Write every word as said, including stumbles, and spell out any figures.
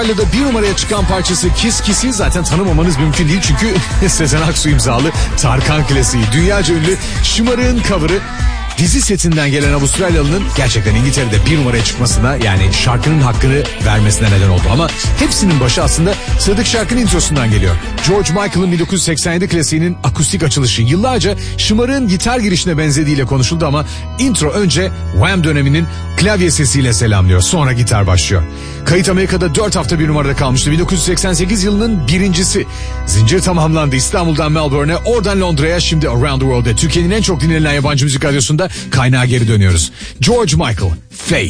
Avustralya'da bir numaraya çıkan parçası Kiss Kiss'i zaten tanımamanız mümkün değil. Çünkü Sezen Aksu imzalı Tarkan klasiği. Dünyaca ünlü Şımarık'ın cover'ı. Dizi setinden gelen Avustralyalı'nın gerçekten İngiltere'de bir numaraya çıkmasına, yani şarkının hakkını vermesine neden oldu. Ama hepsinin başı aslında sıradaki şarkının introsundan geliyor. George Michael'ın bin dokuz yüz seksen yedi klasiğinin akustik açılışı yıllarca Şımarık'ın gitar girişine benzediğiyle konuşuldu ama intro önce Wham döneminin klavye sesiyle selamlıyor. Sonra gitar başlıyor. Kayıt Amerika'da dört hafta bir numarada kalmıştı. bin dokuz yüz seksen sekiz yılının birincisi. Zincir tamamlandı. İstanbul'dan Melbourne'e, oradan Londra'ya, şimdi Around the World'e. Türkiye'nin en çok dinlenilen yabancı müzik radyosunda kaynağa geri dönüyoruz. George Michael, Faith.